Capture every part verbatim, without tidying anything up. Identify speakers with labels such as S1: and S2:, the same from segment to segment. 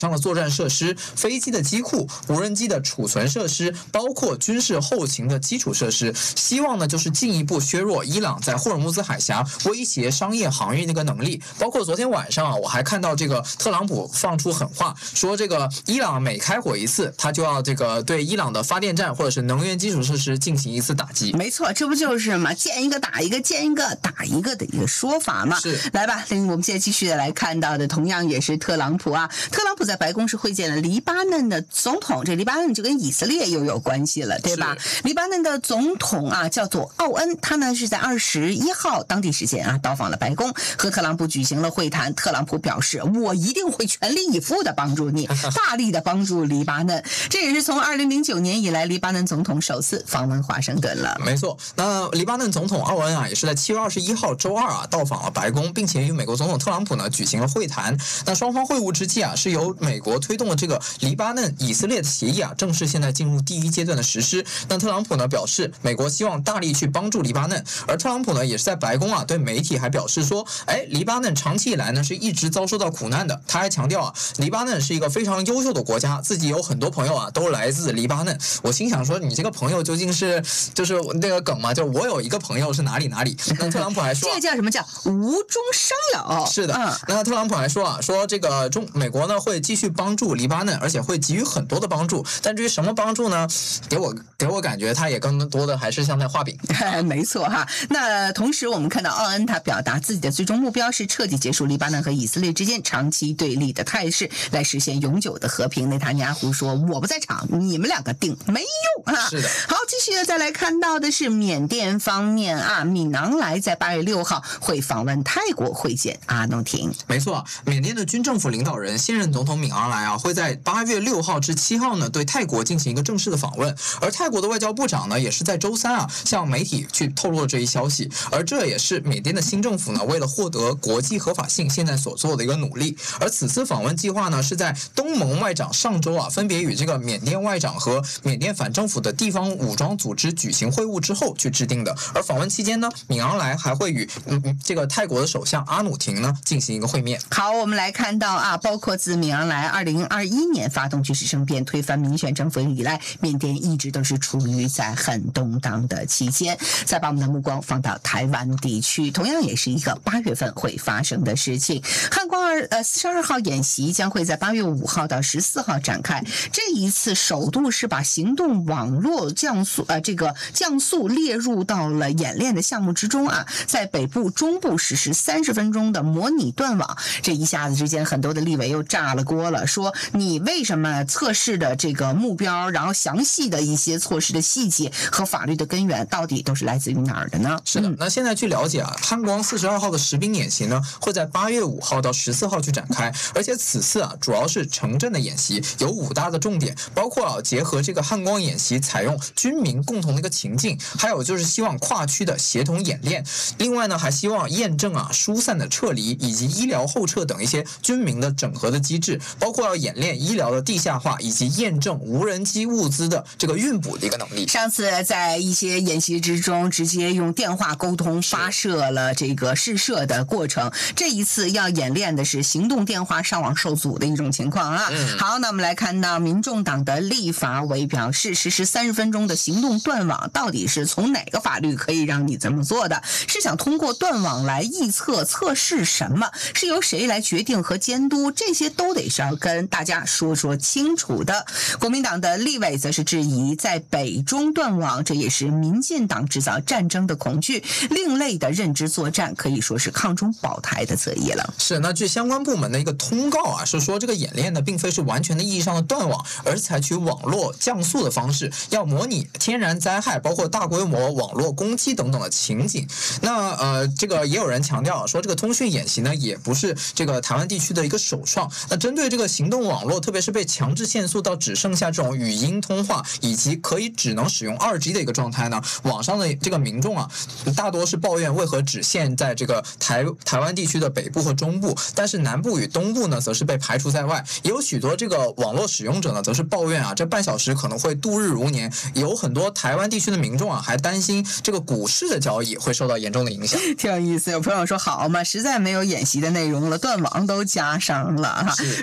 S1: 上的作战设施、飞机的机库、无人机的储存设施，包括军事后勤的基础设施，希望呢就是进一步削弱伊朗在霍尔木兹海峡威胁商业航运的一个能力。包括昨天晚上啊，我还看到这个特朗普放出狠话，说这个伊朗每开火一次，他就要这个对伊朗的发电站或者是能源基础设施进行一次打击。
S2: 没错，这不就是嘛，见一个打一个，见一个打一个的一个说法嘛。
S1: 是，
S2: 来吧，我们现在继续的来看到的，同样也是特朗普啊，特朗普在白宫是会见了黎巴嫩的总统，这黎巴嫩就跟以色列又有关系了，对吧？黎巴嫩的总统啊叫做奥恩，他呢是在二十一号当地时间啊到访了白宫，和特朗普举行了会谈。特朗普表示，我一定会全力以赴的帮助你，大力的帮助黎巴嫩。这也是从二零零九年以来黎巴嫩总统首次访问华盛顿了。
S1: 没错，那黎巴嫩总统奥恩啊也是在七月二十一号周二啊到访了白宫，并且与美国总统特朗普呢举行了会谈。那双方会晤之际啊，是由美国推动的这个黎巴嫩以色列的协议啊，正式现在进入第一阶段的实施。那特朗普呢表示，美国希望大力去帮助黎巴嫩，而特朗普呢也是在白宫啊对媒体还表示说，哎，黎巴嫩长期以来呢是一直遭受到苦难的。他还强调啊，黎巴嫩是一个非常优秀的国家，自己有很多朋友啊都来自黎巴嫩。我心想说，你这个朋友究竟是就是那个梗嘛，就我有一个朋友是哪里哪里。那特朗普还说，
S2: 这个叫什么叫无中生有？
S1: 是的，嗯、那特朗普还说啊，说这个中美国呢会继续帮助黎巴嫩，而且会给予很多的帮助。但至于什么帮助呢？给我给我感觉他也更多的还是像在画饼。
S2: 没错哈。那同时我们看到奥恩他表达自己的最终目标是彻底结束黎巴嫩和以色列之间长期对立的态势，来实现永久的和平。内塔尼亚胡说，我不在场，你们两个定没用啊。
S1: 是的。
S2: 好，继续的再来看到的是缅甸方面啊，敏昂莱在八月六号会访问泰国会见阿努廷。
S1: 没错，缅甸的军政府领导人现任总统敏昂莱啊会在八月六号至七号呢对泰国进行一个正式的访问，而泰国的外交部长呢也是在周三啊向媒体去透露了这一消息，而这也是缅甸的新政府呢为了获得国际合法性现在所做的一个努力。而此次访问计划呢是在东盟外长上周啊分别与这个缅甸外长和缅甸反政府的地方武装组织举行会晤之后去制定的。而访问期间呢，敏昂莱还会与嗯这个泰国的首相阿努廷呢进行一个会面。
S2: 好，我们来看到啊，包括自敏昂莱二零二一年发动军事政变推翻民选政府以来，缅甸一直都是处于在很动荡的期间。再把我们的目光放到台湾地区，同样也是一个八月份会发生的事情。汉光二呃四十二号演习将会在八月五号到十四号展开。这一次首度是把行动网络降速呃这个降速列入到了演练的项目之中啊，在北部、中部实施三十分钟的模拟断网。这一下子之间，很多的立委又炸了锅了，说你为什么测试的这个目标，然后详细的一些措施的细节和法律的根源，到底都是来自于哪儿的呢？
S1: 是的，那现在据了解啊，汉光四十二号的实兵演习呢，会在八月五号到十四号去展开，而且此次啊，主要是城镇的演习，有五大的重点，包括啊，结合这个汉光演习，采用军民共同的一个情境，还有就是希望跨区的协同演练。另外呢，还希望验证啊疏散的撤离以及医疗后撤等一些军民的整合的机制，包括要演练医疗的地下化以及验证无人机物资的这个运补的一个能力。
S2: 上次在一些演习之中，直接用电话沟通发射了这个试射的过程，这一次要演练的是行动电话上网受阻的一种情况啊。嗯、好，那我们来看到民众党的立法委表示，实施三十分钟的行动断网，到底是从哪个法律可以让你这么做的？是想通过断网来预测测试什么？是由谁来决定和监督？这些都得是要跟大家说说清楚的。国民党的立委则是质疑，在北中断网，这也是民进党制造战争的恐惧，另类的认知作战，可以说是抗中保台的侧翼了。
S1: 是，那据相关部门的一个通告啊，是说这个演练呢，并非是完全的意义上的断网，而是采取网络降速的方式，要模拟天然灾害，包括大规模网络攻击等等的情景。那呃，这个也有人强调说，这个通讯演习呢，也不是这个台湾地区的一个首创。那针对这个行动网络，特别是被强制限速到只剩下这种语音通话，以及可以只能使用二 G 的一个状态呢，网上的这个民众啊，大多是抱怨为何只限在这个台台湾地区的北部和中部，但是南部与东部呢，则是被排除在外。也有许多这个网络使用者呢，则是抱怨啊，这半小时可能会度日如年。有很多台湾地区的民众啊，还担心这个股市的交易会受到严重的影响。
S2: 挺有意思，有朋友说好嘛，实在没有演习的内容了，断网都加上了哈。说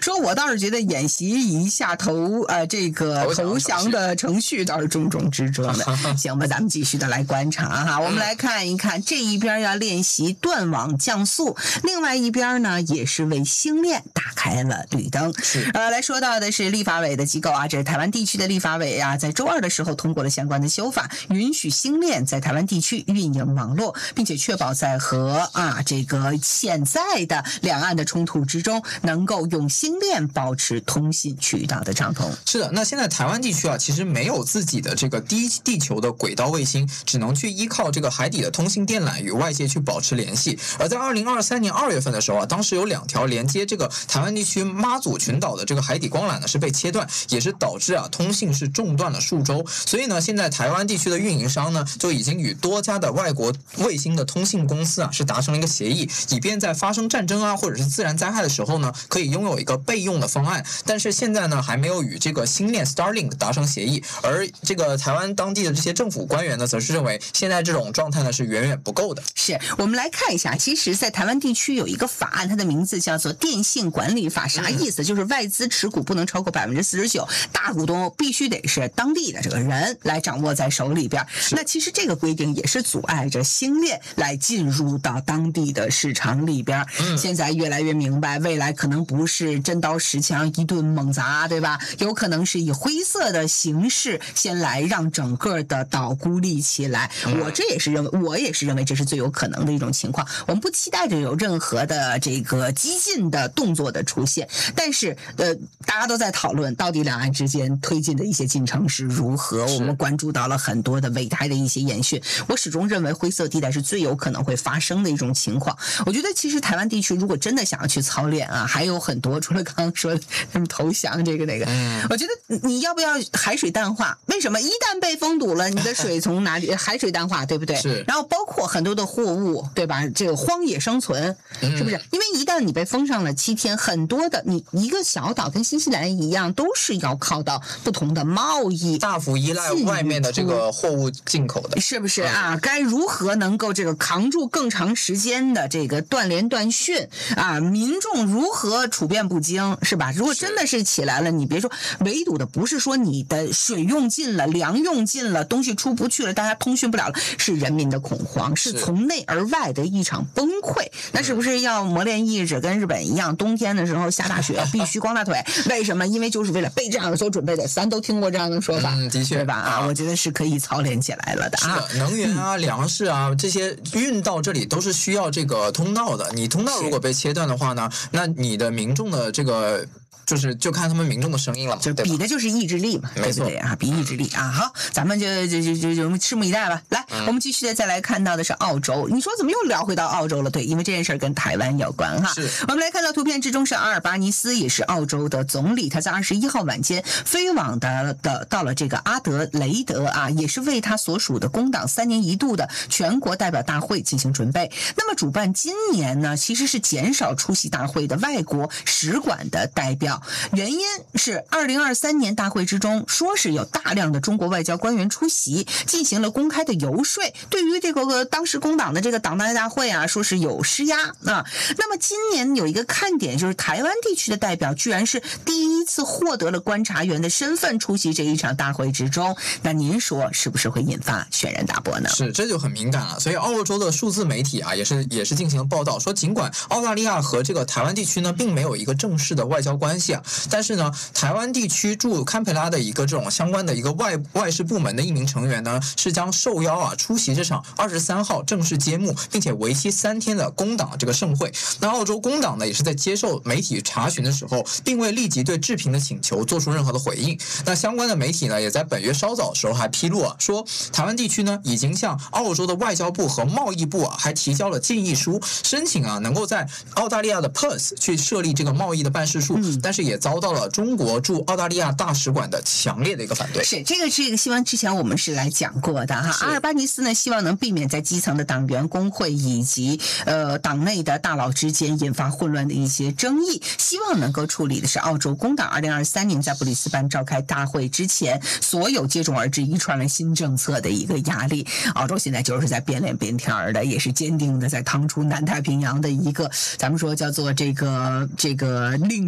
S2: 说我倒是觉得演习一下投呃这个投降的程序倒是重中之重的。行吧，咱们继续的来观察哈。我们来看一看，这一边要练习断网降速，另外一边呢也是为星链打开了绿灯。呃，来说到的是立法委的机构啊，这是台湾地区的立法委啊，在周二的时候通过了相关的修法，允许星链在台湾地区运营网络，并且确保在和啊这个现在的两岸的冲突之中，能够用星链保持通信渠道的畅通。
S1: 是的，那现在台湾地区啊，其实没有自己的这个低地球的轨道卫星，只能去依靠这个海底的通信电缆与外界去保持联系。而在二零二三年二月份的时候啊，当时有两条连接这个台湾地区妈祖群岛的这个海底光缆呢是被切断，也是导致啊通信是中断了数周。所以呢，现在台湾地区的运营商呢就已经与多家的外国卫星的通信公司啊是达成了一个协议，以便在发生战争啊或者是自然灾害的时候呢，可以拥有一个备用的方案。但是现在呢，还没有与这个星链 Starlink 达成协议，而这个台湾当地的这些政府官员呢，则是认为现在这种状态呢是远远不够的。
S2: 是我们来看一下，其实，在台湾地区有一个法案，它的名字叫做《电信管理法》，啥意思？就是外资持股不能超过百分之四十九，大股东必须得是当地的这个人来掌握在手里边。那其实这个规定也是阻碍着星链来进入到当地的市场里边。嗯、现在越来越明白，未来可能不是真刀实枪一顿猛砸，对吧？有可能是以灰色的形式先来让整个的岛孤立起来。嗯、我这也是认为，我也是认为这是最有可能的一种情况。我们不期待着有任何的这个激进的动作的出现，但是呃，大家都在讨论到底两岸之间推进的一些进程是如何。我们关注到了很多的美台的一些演训，我始终认为灰色地带是最有可能会发生的一种情况。我觉得其实台湾地区如果真的想要去操练啊，还有很多，除了刚刚说的什么投降这个那个，嗯、我觉得你要不要海水淡化？为什么一旦被封堵了，你的水从哪里？海水淡化，对不对？
S1: 是。
S2: 然后包括很多的货物，对吧？这个荒野生存，嗯、是不是？因为一旦你被封上了七天，很多的你一个小岛跟新西兰一样，都是要靠到不同的贸易，
S1: 大幅依赖外面的这个货物进口的，
S2: 是不是啊？嗯、该如何能够这个扛住更长时间的这个断连断讯啊？民众如何处变不惊，是吧？如果真的是起来了，你别说围堵的不是说你的水用尽了、粮用尽了、东西出不去了，大家通讯不了了，是人民的恐慌，是从内而外的一场崩溃。那是不是要磨练意志，跟日本一样，冬天的时候下大雪必须光大腿？为什么？因为就是为了备战而所准备的。咱都听过这样的说法，
S1: 嗯，的确，
S2: 对吧？啊，我觉得是可以操练起来了的啊。
S1: 是的，能源啊、粮食啊这些运到这里都是需要这个通道的。你通道如果被切断的话呢，那你的民众的这个。就是就看他们民众的声音了嘛，
S2: 就比的就是意志力嘛，对不对啊？比意志力啊！好，咱们就就就就就拭目以待吧。来，嗯、我们继续的再来看到的是澳洲。你说怎么又聊回到澳洲了？对，因为这件事跟台湾有关哈。
S1: 是。
S2: 我们来看到图片之中是阿尔巴尼斯，也是澳洲的总理，他在二十一号晚间飞往的的到了这个阿德雷德啊，也是为他所属的工党三年一度的全国代表大会进行准备。那么主办今年呢，其实是减少出席大会的外国使馆的代表。原因是二零二三年大会之中，说是有大量的中国外交官员出席，进行了公开的游说，对于这个当时工党的这个党代大会啊，说是有施压啊。那么今年有一个看点，就是台湾地区的代表居然是第一次获得了观察员的身份出席这一场大会之中，那您说是不是会引发轩然大波呢？
S1: 是，这就很敏感了。所以澳洲的数字媒体啊，也是也是进行了报道，说尽管澳大利亚和这个台湾地区呢，并没有一个正式的外交关系啊。但是呢，台湾地区驻堪培拉的一个这种相关的一个外外事部门的一名成员呢，是将受邀啊出席这场二十三号正式揭幕，并且为期三天的工党这个盛会。那澳洲工党呢，也是在接受媒体查询的时候，并未立即对置评的请求做出任何的回应。那相关的媒体呢，也在本月稍早的时候还披露啊，说台湾地区呢已经向澳洲的外交部和贸易部啊，还提交了建议书，申请啊能够在澳大利亚的 Perth 去设立这个贸易的办事处，嗯、但是也遭到了中国驻澳大利亚大使馆的强烈的一个反对。
S2: 是这个是一个新闻，之前我们是来讲过的哈。阿尔巴尼斯呢，希望能避免在基层的党员工会以及呃党内的大佬之间引发混乱的一些争议，希望能够处理的是澳洲工党二零二三年在布里斯班召开大会之前，所有接踵而至一串的新政策的一个压力。澳洲现在就是在边脸边天的，也是坚定的在趟出南太平洋的一个，咱们说叫做这个这个领军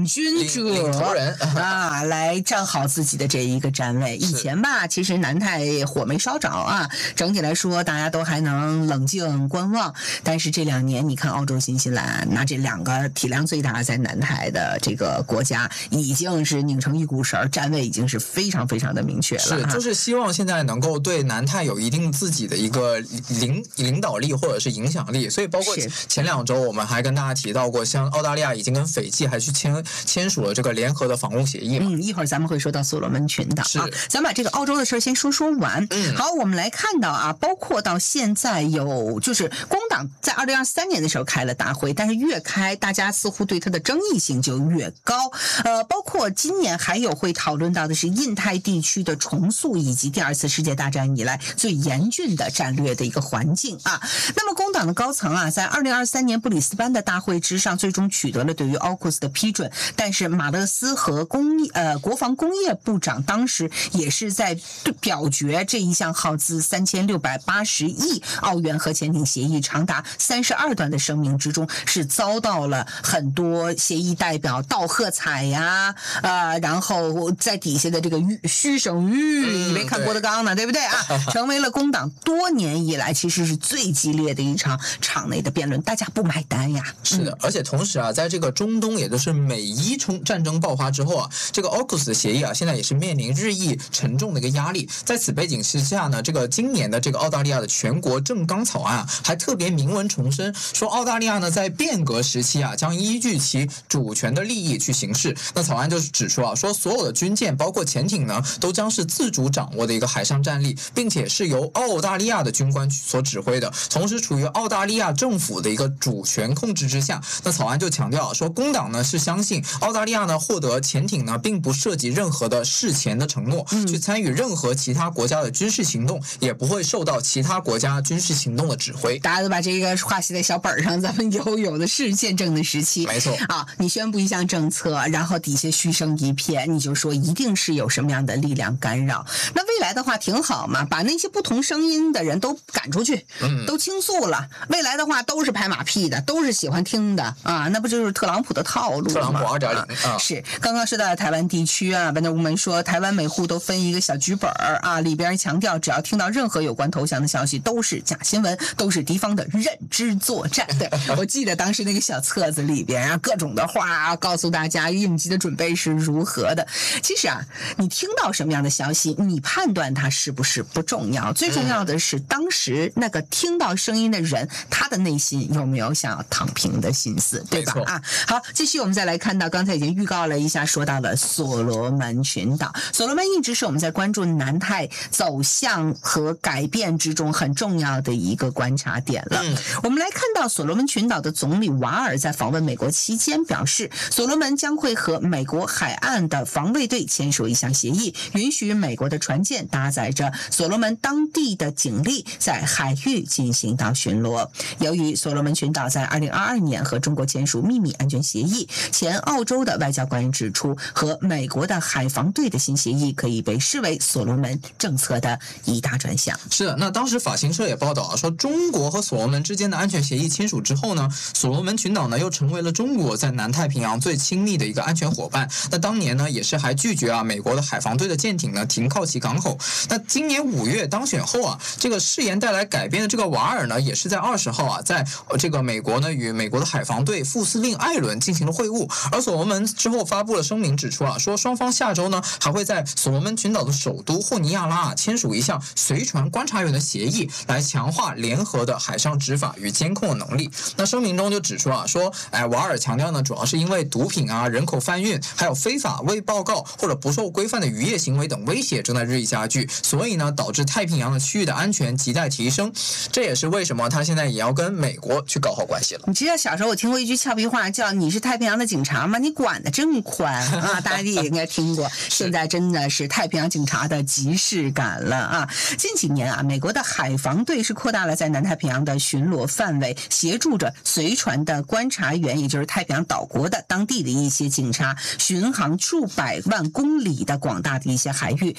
S2: 者
S1: 领头人
S2: 啊，来站好自己的这一个站位。以前吧，其实南太火没烧着啊，整体来说大家都还能冷静观望。但是这两年，你看澳洲、新西兰，那这两个体量最大在南太的这个国家，已经是拧成一股绳，站位已经是非常非常的明确了。
S1: 是，就是希望现在能够对南太有一定自己的一个领领导力或者是影响力。所以包括前两周我们还跟大家提到过，像澳大利亚已经跟斐济还去签签署了这个联合的防务协议嘛。
S2: 嗯，一会儿咱们会说到所罗门群岛啊，咱把这个澳洲的事儿先说说完。
S1: 嗯，
S2: 好，我们来看到啊，包括到现在有就是工党在二零二三年的时候开了大会，但是越开大家似乎对它的争议性就越高。呃，包括今年还有会讨论到的是印太地区的重塑以及第二次世界大战以来最严峻的战略的一个环境啊。那么工党的高层啊，在二零二三年布里斯班的大会之上，最终取得了对于奥库斯的批准，但是马勒斯和工呃国防工业部长当时也是在表决这一项耗资三千六百八十亿澳元核潜艇协议长达三十二段的声明之中，是遭到了很多协议代表道喝彩呀，呃，然后在底下的这个嘘声吁，以为看郭德纲呢，对不对啊？成为了工党多年以来其实是最激烈的一场场内的辩论，大家不买单呀。
S1: 是的，而且同时啊，在这个中东，也就是美伊冲战争爆发之后啊，这个奥库斯的协议啊，现在也是面临日益沉重的一个压力。在此背景之下呢，这个今年的这个澳大利亚的全国政纲草案啊，还特别明文重申说，澳大利亚呢在变革时期啊，将依据其主权的利益去行事。那草案就是指出啊，说所有的军舰包括潜艇呢，都将是自主掌握的一个海上战力，并且是由澳大利亚的军官所指挥的，同时处于澳大利亚政府的一个主权控制之下。那草案就强调说，工党呢是相信澳大利亚呢获得潜艇呢，并不涉及任何的事前的承诺，去参与任何其他国家的军事行动，也不会受到其他国家军事行动的指挥。
S2: 大家都把这个话写在小本上，咱们有有的是见证的时期。
S1: 没错
S2: 啊，你宣布一项政策，然后底下嘘声一片，你就说一定是有什么样的力量干扰。那未来的话挺好嘛，把那些不同声音的人都赶出去，
S1: 嗯，
S2: 都倾诉了。未来的话都是拍马屁的，都是喜欢听的啊，那不就是特朗普的套路吗？
S1: 特朗普 二点零 啊，
S2: 是。刚刚说到台湾地区啊，班德乌门说，台湾每户都分一个小剧本啊，里边强调只要听到任何有关投降的消息，都是假新闻，都是敌方的认知作战。对，我记得当时那个小册子里边啊，各种的话告诉大家应急的准备是如何的。其实啊，你听到什么样的消息，你判断它是不是不重要，最重要的是当时那个听到声音的人，他的内心有没有想要躺平的心思，对吧？啊，好，继续我们再来看到，刚才已经预告了一下，说到了所罗门群岛。所罗门一直是我们在关注南太走向和改变之中很重要的一个观察点了。嗯，我们来看到所罗门群岛的总理瓦尔在访问美国期间表示，所罗门将会和美国海岸的防卫队签署一项协议，允许美国的船舰搭载着所罗门当地的警力在海域进行到巡逻。由于所罗门群岛在二零二二年和中国签署秘密安全协议，前澳洲的外交官员指出，和美国的海防队的新协议可以被视为所罗门政策的一大转向。
S1: 是的，那当时法新社也报道啊，说中国和所罗门之间的安全协议签署之后呢，所罗门群岛呢又成为了中国在南太平洋最亲密的一个安全伙伴。那当年呢也是还拒绝啊美国的海防队的舰艇呢停靠其港口。那今年五月当选后啊，这个誓言带来改变的这个瓦尔呢，也是在二十号啊，在这个美国呢与美国的海防队副司令艾伦进行了会晤。而所罗门之后发布了声明，指出啊，说双方下周呢还会在所罗门群岛的首都霍尼亚拉啊签署一项随船观察员的协议，来强化联合的海上执法与监控的能力。那声明中就指出啊，说哎，瓦尔强调呢，主要是因为毒品啊、人口贩运，还有非法未报告或者不受规范的渔业行为等威胁正在日益加剧，所以呢，导致太平洋的区域的安全亟待提升。这也是为什么他现在也要跟美国去搞好关系了。
S2: 你知道小时候我听过一句俏皮话，叫你是太平洋的警察吗？你管得真宽啊！大家也应该听过。现在真的是太平洋警察的即视感了啊！近几年啊，美国的海防队是扩大了在南太平洋的巡逻范围，协助着随船的观察员，也就是太平洋岛国的当地的一些警察，巡航数百万公里的广大的一些海域。它的目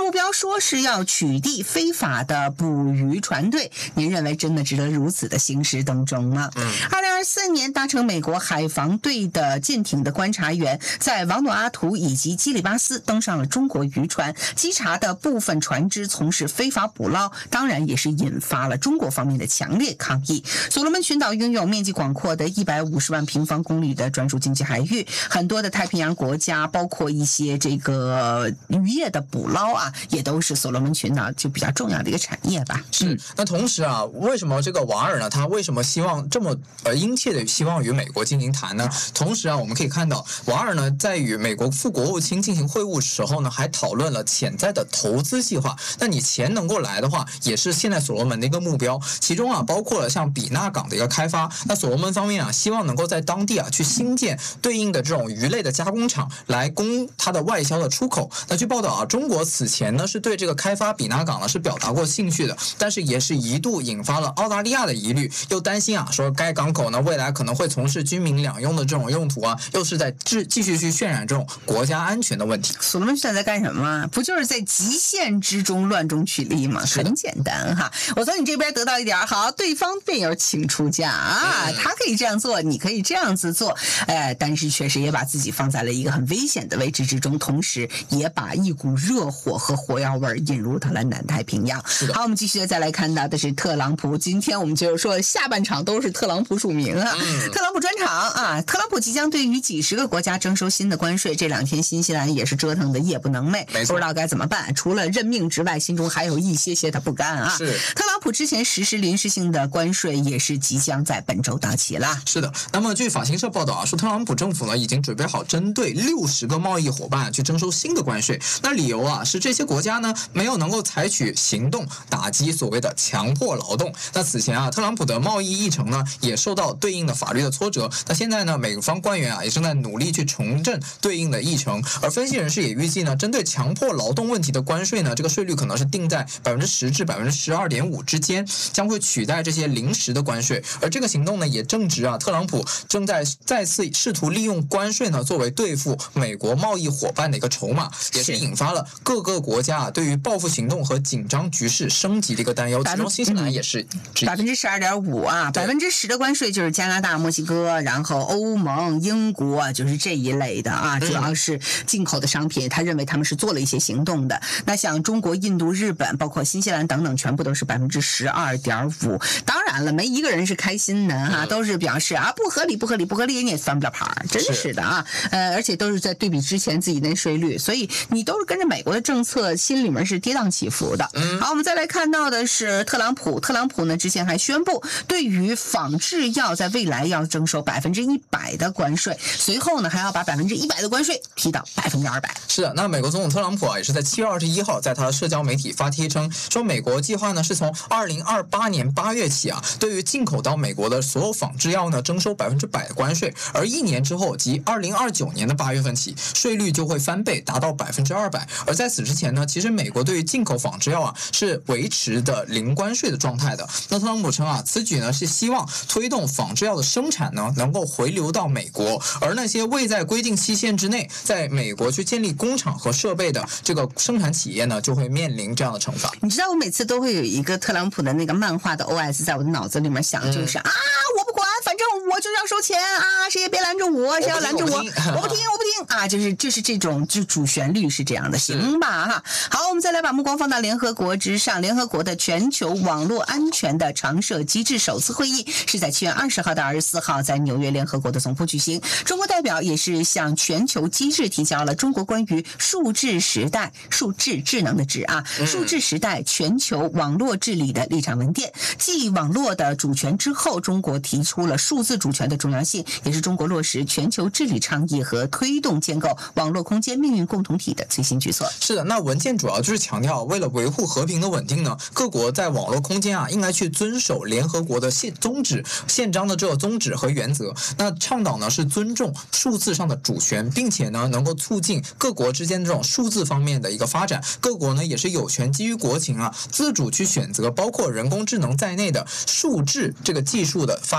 S2: 目标说是要取缔非法的捕鱼船队，您认为真的值得如此的兴师动众吗？嗯，二零二四年搭乘美国海防队的舰艇的观察员在瓦努阿图以及基里巴斯登上了中国渔船，稽查的部分船只从事非法捕捞，当然也是引发了中国方面的强烈抗议。所罗门群岛拥有面积广阔的一百五十万平方公里的专属经济海域，很多的太平洋国家，包括一些这个渔业的捕捞啊，也都是所罗门群岛就比较重要的一个产业吧。
S1: 是。那同时啊，为什么这个瓦尔呢？他为什么希望这么呃殷切的希望与美国进行谈呢？同时啊，我们可以看到瓦尔呢在与美国副国务卿进行会晤时候呢，还讨论了潜在的投资计划。那你钱能够来的话，也是现在所罗门的一个目标。其中啊，包括了像比纳港的一个开发。那所罗门方面啊，希望能够在当地啊去新建对应的这种鱼类的加工厂，来供它的外销的出口。那据报道啊，中国此前呢是对这个开发比纳港呢是表达过兴趣的，但是也是一度引发了澳大利亚的疑虑，又担心啊说该港口呢未来可能会从事军民两用的这种用途啊，又是在继继续去渲染这种国家安全的问题。
S2: 所罗门现在在干什么？不就是在极限之中乱中取利吗？很简单哈，我从你这边得到一点好，对方便友请出价啊，嗯、他可以这样做，你可以这样子做，哎，但是确实也把自己放在了一个很危险的位置之中，同时也把一股热火和火药味引入到了南太平洋。好，我们继续再来看到的是特朗普，今天我们就是说下半场都是特朗普署名啊，嗯、特朗普专场啊，特朗普即将对于几十个国家征收新的关税，这两天新西兰也是折腾的夜不能寐，不知道该怎么办，除了认命之外，心中还有一些些的不甘啊。
S1: 是，
S2: 特朗普之前实施临时性的关税也是即将在本周到期了。
S1: 是的，那么据法新社报道啊，说特朗普政府呢已经准备好针对六十个贸易伙伴去征收新的关税。那理由啊是这些国家呢没有能够采取行动打击所谓的强迫劳动。那此前啊，特朗普的贸易议程呢也受到对应的法律的挫折。那现在呢，美方官员啊也正在努力去重振对应的议程。而分析人士也预计呢，针对强迫劳动问题的关税呢，这个税率可能是定在百分之十至百分之十二点五之间，将会取代这些临时的关税。而这个行动呢，也正值啊，特朗普正在再次试图利用关税呢作为对付美国贸易伙伴的一个筹码，也是引发了各个国家啊对于报复行动和紧张局势升级的一个担忧。其中新西兰也是
S2: 百分之十二点五啊，百分之十的关税就是加拿大、墨西哥，然后欧盟、英国，就是这一类的啊，主要是进口的商品，他认为他们是做了一些行动的。那像中国、印度、日本，包括新西兰等等，全部都是百分之十二点五。当然了，没一个人是开心的哈，都是表示啊不合理、不合理、不合理，你也翻不了牌，真是的啊。呃，而且都是在对比之前自己那税率，所以你都是跟着美国的政策，心里面是跌宕起伏的。好，我们再来看到的是特朗普，特朗普呢之前还宣布，对于仿制药在未来要征收百分之一百的关税，随后呢还要把百分之一百的关税提到百分之二百。
S1: 是的，那美国总统特朗普啊也是在七月二十一号在他的社交媒体发帖称，说美国计划呢是从二零二八年八月起啊，对于进口到美国的所有仿制药呢征收百分之百的关税，而一年之后，即二零二九年的八月份起，税率就会翻倍，达到百分之二百。而在此之前呢，其实美国对于进口仿制药啊是维持的零关税的状态的。那特朗普称啊，此举呢是希望推动仿制药的生产呢能够回流到美国，而那些未在规定期限之内在美国去建立工厂和设备的这个生产企业呢，就会面临这样的惩罚。
S2: 你知道我每次都会有一个特朗普的那个漫画的 O S 在我的脑子里面想，就是、嗯、啊，我不管，反正我就要收钱啊，谁也别拦着我，谁要拦着我，我不听，我不听，我不听啊，就是就是这种，就主旋律是这样的，行吧哈。好，我们再来把目光放到联合国之上，联合国的全球网络安全的常设机制首次会议是在七月二十号到二十四号在纽约联合国的总部举行。中国代表也是向全球机制提交了中国关于数字时代、数字智能的智啊，数字时代全球网络治理的立场文件。继网络的主权之后，中国提出了数字主权的重要性，也是中国落实全球治理倡议和推动建构网络空间命运共同体的最新举措。
S1: 是的，那文件主要就是强调，为了维护和平的稳定呢，各国在网络空间啊，应该去遵守联合国的宪宗旨、宪章的这个宗旨和原则。那倡导呢是尊重数字上的主权，并且呢能够促进各国之间这种数字方面的一个发展。各国呢也是有权基于国情啊，自主去选择包括人工智能在内的数字这个技术的发展的一个路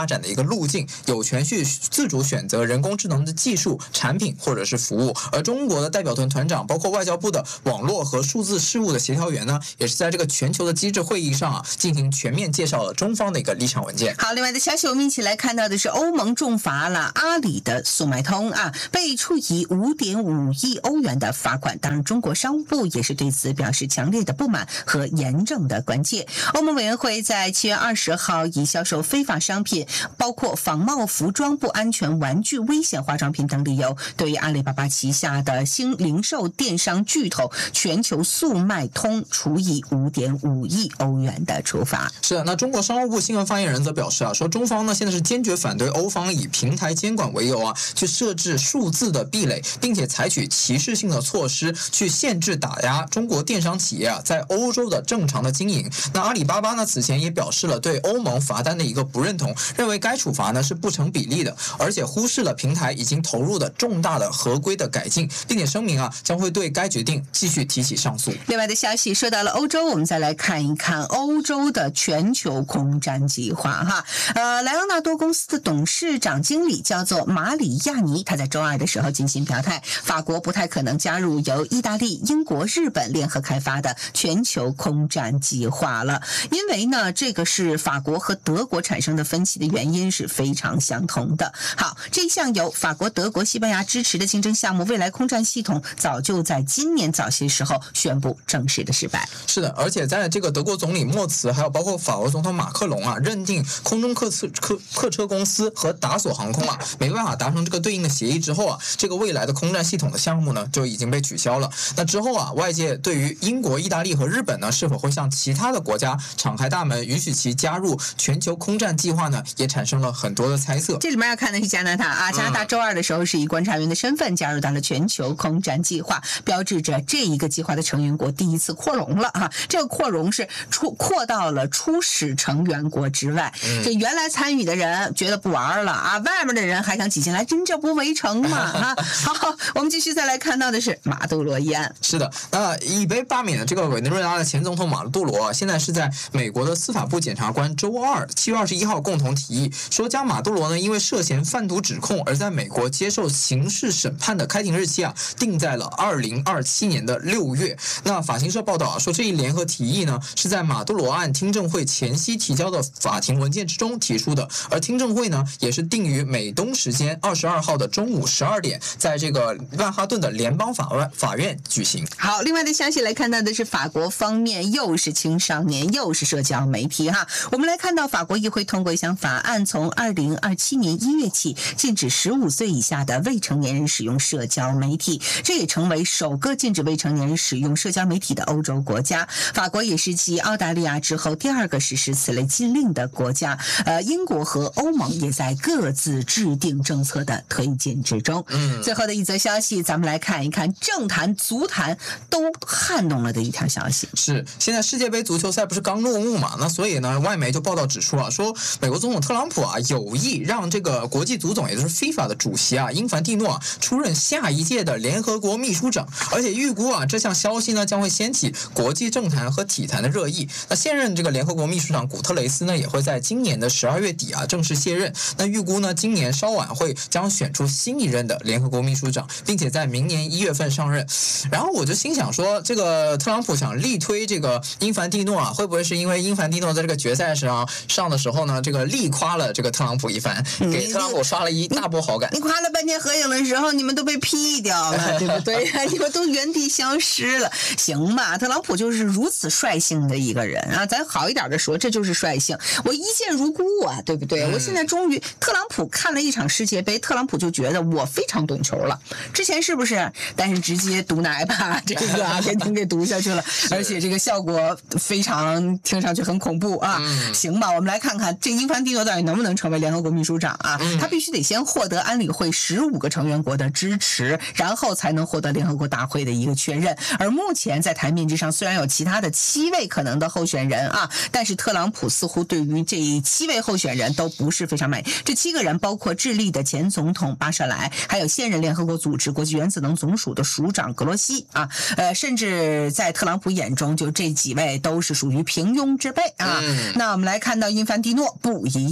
S1: 路径，有权去自主选择人工智能的技术、产品或者是服务。而中国的代表团团长，包括外交部的网络和数字事务的协调员呢，也是在这个全球的机制会议上啊，进行全面介绍了中方的一个立场文件。
S2: 好，另外的消息，我们一起来看到的是欧盟重罚了阿里的速卖通啊，被处以 五点五亿欧元的罚款。当然，中国商务部也是对此表示强烈的不满和严正的关切。欧盟委员会在七月二十号以销售非法商品，包括仿冒服装、不安全玩具、危险化妆品等理由，对于阿里巴巴旗下的新零售电商巨头全球速卖通处以 五点五亿欧元的处罚。
S1: 是的，那中国商务部新闻发言人则表示啊，说中方呢现在是坚决反对欧方以平台监管为由啊，去设置数字的壁垒，并且采取歧视性的措施去限制打压中国电商企业啊在欧洲的正常的经营。那阿里巴巴呢此前也表示了对欧盟罚单的一个不认同，认为该处罚呢是不成比例的，而且忽视了平台已经投入的重大的合规的改进，并且声明啊将会对该决定继续提起上诉。
S2: 另外的消息说到了欧洲，我们再来看一看欧洲的全球空战计划哈。呃，莱昂纳多公司的董事长经理叫做马里亚尼，他在周二的时候进行表态，法国不太可能加入由意大利、英国、日本联合开发的全球空战计划了，因为呢，这个是法国和德国产生的分歧的原因是非常相同的。好，这项由法国、德国、西班牙支持的竞争项目未来空战系统，早就在今年早些时候宣布正式的失败。
S1: 是的，而且在这个德国总理默茨，还有包括法国总统马克龙啊，认定空中客次客客车公司和达索航空啊没办法达成这个对应的协议之后啊，这个未来的空战系统的项目呢就已经被取消了。那之后啊，外界对于英国、意大利和日本呢是否会向其他的国家敞开大门，允许其加入全球空战计划呢，也产生了很多的猜测。
S2: 这里面要看的是加拿大啊，加拿大周二的时候是以观察员的身份加入到了全球空战计划，标志着这一个计划的成员国第一次扩容了啊。这个扩容是出扩到了初始成员国之外，这原来参与的人觉得不玩了啊，外面的人还想挤进来，真这不围城吗？啊，好，我们继续再来看到的是马杜罗议案。
S1: 是的，那已被罢免的这个委内瑞拉的前总统马杜罗啊，现在是在美国的司法部检察官周二七月二十一号共同提议说，将马杜罗呢因为涉嫌贩毒指控而在美国接受刑事审判的开庭日期啊定在了二零二七年的六月。那法新社报道啊说，这一联合提议呢是在马杜罗案听证会前夕提交的法庭文件之中提出的，而听证会呢也是定于美东时间二十二号的中午十二点，在这个曼哈顿的联邦法院法院举行。
S2: 好，另外的消息来看到的是法国方面又是青少年又是社交媒体哈。我们来看到法国议会通过一项法案，从二零二七年一月起禁止十五岁以下的未成年人使用社交媒体，这也成为首个禁止未成年人使用社交媒体的欧洲国家。法国也是继澳大利亚之后第二个实施此类禁令的国家。呃，英国和欧盟也在各自制定政策的推进之中。嗯，最后的一则消息，咱们来看一看政坛、足坛都撼动了的一条消息。
S1: 是，现在世界杯足球赛不是刚落幕嘛？那所以呢，外媒就报道指出啊，说美国总统特朗普啊有意让这个国际足总，也就是 FIFA 的主席啊英凡蒂诺啊出任下一届的联合国秘书长，而且预估啊这项消息呢将会掀起国际政坛和体坛的热议。那现任这个联合国秘书长古特雷斯呢也会在今年的十二月底啊正式卸任。那预估呢今年稍晚会将选出新一任的联合国秘书长，并且在明年一月份上任。然后我就心想说，这个特朗普想力推这个英凡蒂诺啊，会不会是因为英凡蒂诺在这个决赛上上的时候呢，这个力夸了这个特朗普一番，给特朗普刷了一大波好感？
S2: 你, 你夸了半天合影的时候，你们都被 P 掉了，对不对？你们都原地消失了。行吧，特朗普就是如此率性的一个人啊，咱好一点的说，这就是率性。我一见如故啊，对不对？嗯、我现在终于，特朗普看了一场世界杯，特朗普就觉得我非常懂球了。之前是不是？但是直接毒奶把这个阿根廷给毒下去了，而且这个效果非常听上去很恐怖啊。嗯、行吧，我们来看看这英凡蒂诺到底能不能成为联合国秘书长啊？嗯、他必须得先获得安理会十五个成员国的支持，然后才能获得联合国大会的一个确认。而目前在台面之上，虽然有其他的七位可能的候选人啊，但是特朗普似乎对于这七位候选人都不是非常满意。这七个人包括智利的前总统巴舍莱，还有现任联合国组织国际原子能总署的署长格罗西啊，呃，甚至在特朗普眼中，就这几位都是属于平庸之辈啊。嗯、那我们来看到英凡蒂诺不一样，当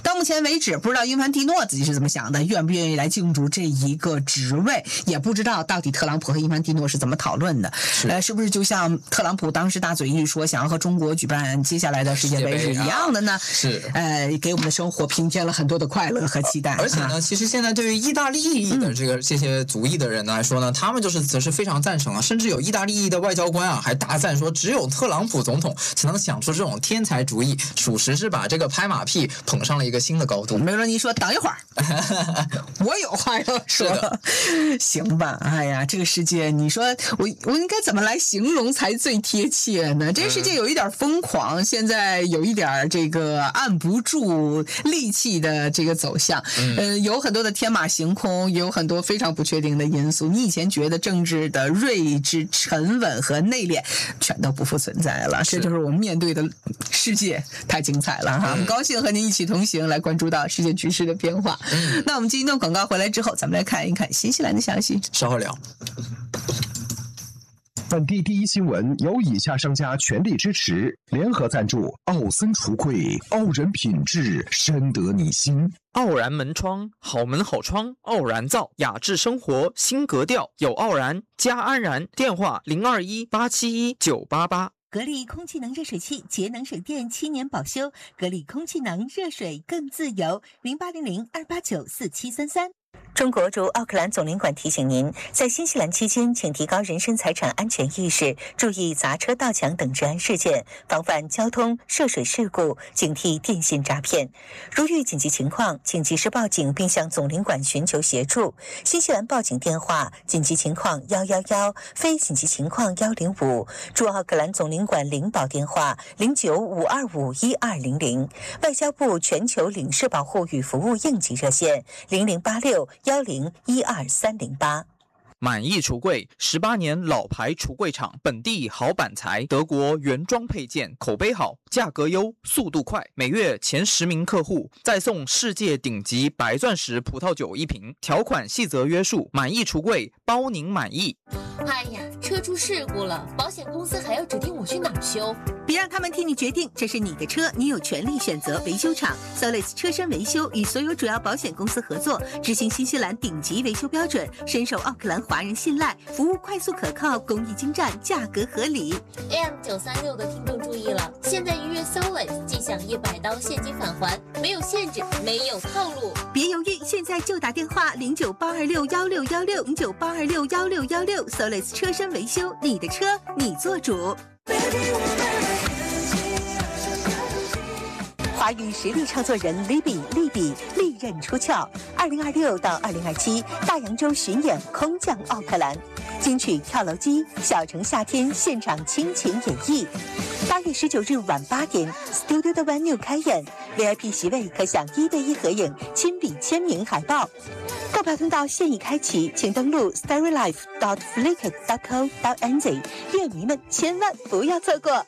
S2: 到目前为止，不知道因凡蒂诺自己是怎么想的，愿不愿意来竞逐这一个职位，也不知道到底特朗普和因凡蒂诺是怎么讨论的。是呃，是不是就像特朗普当时大嘴一说，想要和中国举办接下来的世界杯是一样的呢？啊、
S1: 是，
S2: 呃，给我们的生活平添了很多的快乐和期待。
S1: 而且呢，啊、其实现在对于意大利裔的这个、嗯、这些族裔的人来说呢，他们就是则是非常赞成啊，甚至有意大利裔的外交官啊还大赞说，只有特朗普总统才能想出这种天才主意，属实是把这个拍马屁捧上了一个新的高度。
S2: 梅伦妮说：“等一会儿，我有话要说。”行吧，哎呀，这个世界，你说我我应该怎么来形容才最贴切呢？这个世界有一点疯狂，嗯、现在有一点这个按不住戾气的这个走向，嗯、呃，有很多的天马行空，有很多非常不确定的因素。你以前觉得政治的睿智、沉稳和内敛，全都不复存在了。这就是我们面对的世界，太精彩了哈！很、嗯、高兴和您一起同行，来关注到世界局势的变化。嗯、那我们进一段广告回来之后，咱们来看一看新西兰的消息。
S1: 稍后聊。
S3: 本地第一新闻由以下商家全力支持，联合赞助：奥森橱柜，傲人品质，深得你心。
S4: 傲然门窗，好门好窗，傲然造，雅致生活新格调，有傲然加安然。电话零二一八七一九八八。
S5: 格力空气能热水器节能省电七年保修，格力空气能热水更自由，零八零零二八九四七三三。
S6: 中国驻奥克兰总领馆提醒您，在新西兰期间，请提高人身财产安全意识，注意砸车、盗抢等治安事件，防范交通涉水事故，警惕电信诈骗。如遇紧急情况，请及时报警并向总领馆寻求协助。新西兰报警电话：紧急情况一一一，非紧急情况一零五。驻奥克兰总领馆领保电话：零九五二五一二零零。外交部全球领事保护与服务应急热线：零零八六幺零一二三零八。
S4: 满意橱柜，十八年老牌橱柜厂，本地好板材，德国原装配件，口碑好，价格优，速度快，每月前十名客户再送世界顶级白钻石葡萄酒一瓶，条款细则约束。满意橱柜，包您满意。
S7: 哎呀，车出事故了，保险公司还要指定我去哪儿修？
S5: 别让他们替你决定，这是你的车，你有权利选择维修厂。Solis 车身维修与所有主要保险公司合作，执行新西兰顶级维修标准，深受奥克兰华人信赖，服务快速可靠，工艺精湛，价格合理。
S7: A M 九三六的听众注意了，现在预约 Solis 即享一百刀现金返还，没有限制，没有套路。
S5: 别犹豫，现在就打电话零九八二六幺六幺六零九八二六幺六幺六 Solis 车身维修，你的车你做主。
S6: 华语实力唱作人 Libby 利比利刃出鞘，二零二六到二零二七大洋洲巡演空降奥克兰，金曲跳楼机、小城夏天现场倾情演绎。八月十九日晚八点 ，Studio 的 Venue 开演 ，V I P 席位可享一对一合影、亲笔签名海报。购票通道现已开启，请登录 storylife dot flickr dot co dot n z， 乐迷们千万不要错过。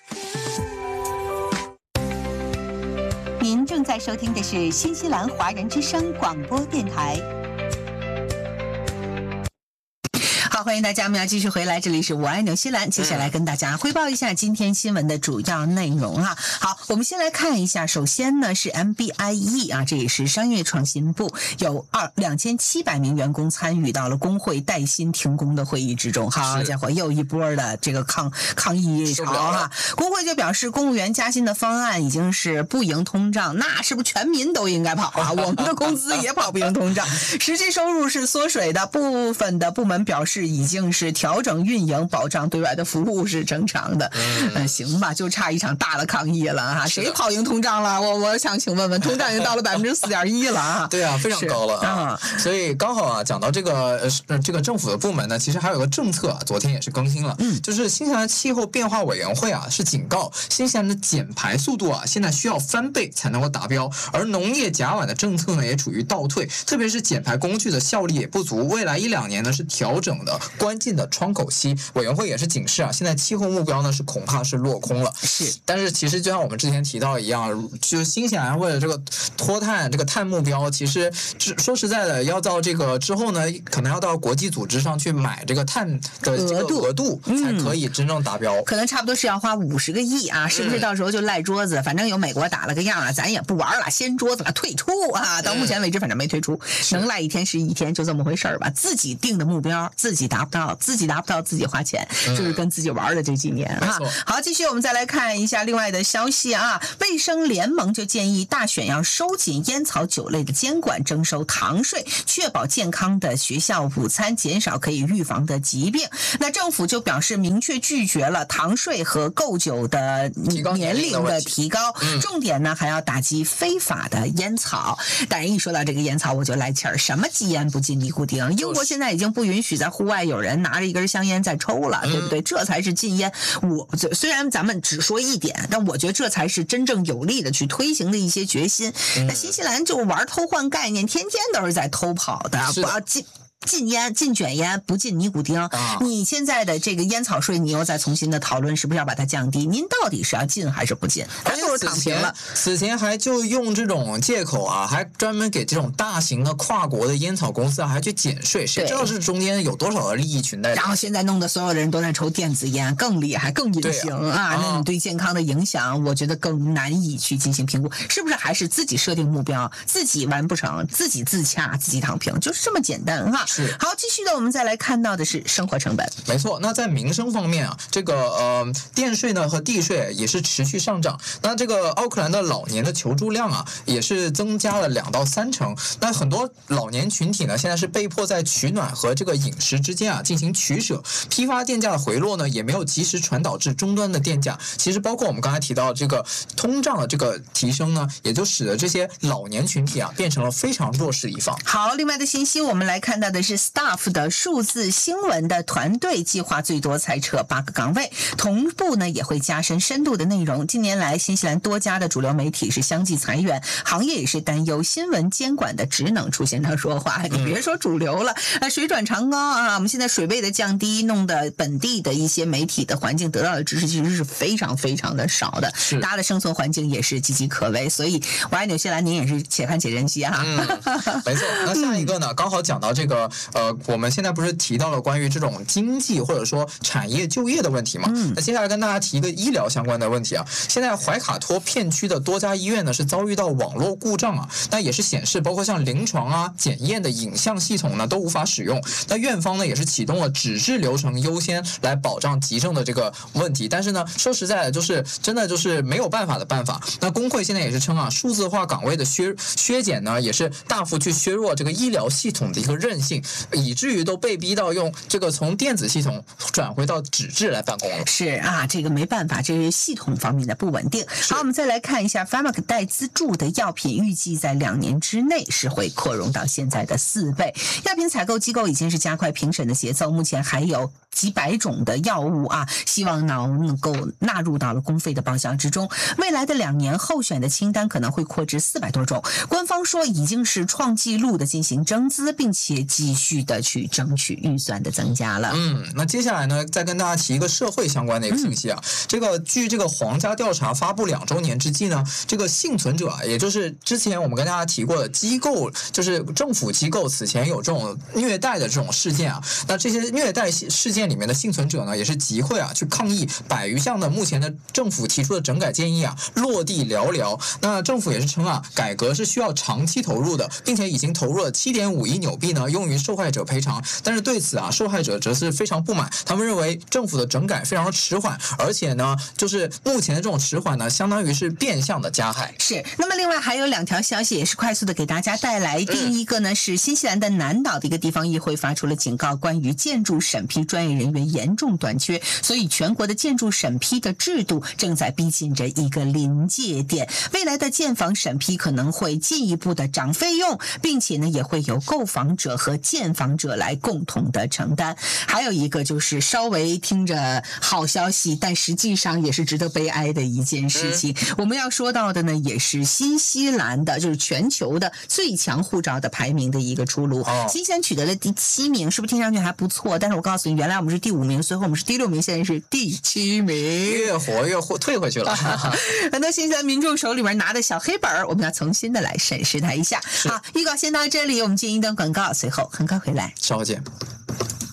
S6: 您正在收听的是新西兰华人之声广播电台。
S2: 好，欢迎大家，我们要继续回来，这里是我爱纽西兰，接下来跟大家汇报一下今天新闻的主要内容啊。好，我们先来看一下，首先呢是 M B I E 啊，这也是商业创新部，有二两千七百名员工参与到了工会带薪停工的会议之中。好家伙，又一波的这个抗抗议潮哈。工会就表示，公务员加薪的方案已经是不赢通胀，那是不是全民都应该跑啊？我们的工资也跑不赢通胀，实际收入是缩水的，部分的部门表示已经是调整运营，保障对外的服务是正常的。嗯，呃、行吧，就差一场大的抗议了哈。谁跑赢通胀了？我我想请问问，通胀已经到了百分之四点一了啊。
S1: 对啊，非常高了啊。所以刚好啊，讲到这个呃这个政府的部门呢，其实还有个政策啊，昨天也是更新了，嗯，就是新西兰气候变化委员会啊是警告，新西兰的减排速度啊现在需要翻倍才能够达标，而农业甲烷的政策呢也处于倒退，特别是减排工具的效力也不足，未来一两年呢是调整的关键的窗口期。委员会也是警示啊，现在气候目标呢是恐怕是落空了。
S2: 是，
S1: 但是其实就像我们之前提到一样，就新西兰为了这个脱碳这个碳目标，其实说实在的，要到这个之后呢，可能要到国际组织上去买这个碳的这个额度，才可以真正达标。
S2: 嗯、可能差不多是要花五十个亿啊，是不是到时候就赖桌子？嗯、反正有美国打了个样啊，咱也不玩了，掀桌子了，退出啊！到目前为止，反正没退出，能赖一天是一天，就这么回事儿吧。自己定的目标，自己达不到，自己达不到，自己花钱，嗯、就是跟自己玩的这几年啊。好，继续我们再来看一下另外的消息啊。卫生联盟就建议大选要收紧烟草酒类的监管，征收糖税，确保健康的学校午餐，减少可以预防的疾病。那政府就表示明确拒绝了糖税和购酒的年龄的提高，
S1: 嗯、
S2: 重点呢还要打击非法的烟草。但是一说到这个烟草，我就来气儿，什么禁烟不禁尼古丁？英国现在已经不允许在户外有人拿着一根香烟在抽了，对不对？这才是禁烟。我虽然咱们只说一点，但我觉得这才是真正有力的去推行的一些决心。
S1: 嗯、
S2: 那新西兰就玩偷换概念，天天都是在偷跑的，不要禁。禁烟、禁卷烟，不禁尼古丁。
S1: 啊、
S2: 你现在的这个烟草税，你又再重新的讨论，是不是要把它降低？您到底是要禁还是不禁？
S1: 而且
S2: 躺平了。
S1: 此前还就用这种借口啊，还专门给这种大型的跨国的烟草公司、啊、还去减税，谁知道是中间有多少的利益群在？
S2: 然后现在弄得所有人都在抽电子烟，更厉害、更隐形啊！啊那你对健康的影响，我觉得更难以去进行评估，是不是？还是自己设定目标，自己完不成，自己自洽，自己躺平，就是这么简单哈。
S1: 是。
S2: 好，继续的我们再来看到的是生活成本。
S1: 没错，那在民生方面啊，这个呃电税呢和地税也是持续上涨。那这个奥克兰的老年的求助量啊，也是增加了两到三成。那很多老年群体呢，现在是被迫在取暖和这个饮食之间啊进行取舍。批发电价的回落呢，也没有及时传导至终端的电价。其实包括我们刚才提到这个通胀的这个提升呢，也就使得这些老年群体啊变成了非常弱势一方。
S2: 好，另外的信息我们来看到的是 Staff 的数字新闻的团队计划最多裁撤八个岗位，同步呢也会加深深度的内容。近年来，新西兰多家的主流媒体是相继裁员，行业也是担忧新闻监管的职能出现了弱化。你别说主流了，水涨船高啊！我们现在水位的降低，弄得本地的一些媒体的环境得到的支持其实是非常非常的少的，大家的生存环境也是岌岌可危。所以，我爱纽西兰，您也是且看且珍惜哈。
S1: 嗯，没错。那下一个呢，刚好讲到这个呃，我们现在不是提到了关于这种经济或者说产业就业的问题嘛？
S2: 嗯，
S1: 那接下来跟大家提一个医疗相关的问题啊。现在怀卡托片区的多家医院呢是遭遇到网络故障啊，那也是显示包括像临床啊、检验的影像系统呢都无法使用。那院方呢也是启动了纸质流程优先来保障急症的这个问题，但是呢说实在的，就是真的就是没有办法的办法。那工会现在也是称啊，数字化岗位的削削减呢，也是大幅去削弱这个医疗系统的一个韧性，以至于都被逼到用这个从电子系统转回到纸质来办公了。
S2: 是啊，这个没办法，这是系统方面的不稳定。好，我们再来看一下 Pharmac 代资助的药品，预计在两年之内是会扩容到现在的四倍。药品采购机构已经是加快评审的节奏，目前还有几百种的药物啊，希望能够纳入到了公费的报销之中。未来的两年候选的清单可能会扩至四百多种。官方说已经是创纪录的进行增资，并且继续的去争取预算的增加了。
S1: 嗯，那接下来呢，再跟大家提一个社会相关的一个信息啊。嗯、这个据这个皇家调查发布两周年之际呢，这个幸存者啊，也就是之前我们跟大家提过的机构，就是政府机构此前有这种虐待的这种事件啊，那这些虐待事件里面的幸存者呢，也是集会啊去抗议百余项的目前的政府提出的整改建议啊落地寥寥。那政府也是称啊，改革是需要长期投入的，并且已经投入了七点五亿纽币呢，用于受害者赔偿。但是对此啊，受害者则是非常不满，他们认为政府的整改非常的迟缓，而且呢，就是目前的这种迟缓呢，相当于是变相的加害。
S2: 是。那么另外还有两条消息也是快速的给大家带来。第一个呢是新西兰的南岛的一个地方议会发出了警告，关于建筑审批专业人员严重短缺，所以全国的建筑审批的制度正在逼近着一个临界点。未来的建房审批可能会进一步的涨费用，并且呢也会有购房者和建房者来共同的承担。还有一个就是稍微听着好消息，但实际上也是值得悲哀的一件事情。嗯、我们要说到的呢，也是新西兰的，就是全球的最强护照的排名的一个出炉。哦、新西兰取得了第七名，是不是听上去还不错？但是我告诉你，原来我们是第五名，随后我们是第六名，现在是第七名，
S1: 越活越退回去了。
S2: 很多新西兰民众手里面拿的小黑本，我们要重新的来审视它一下。好，预告先到这里，我们进一段广告，随后很快回来，
S1: 稍后见。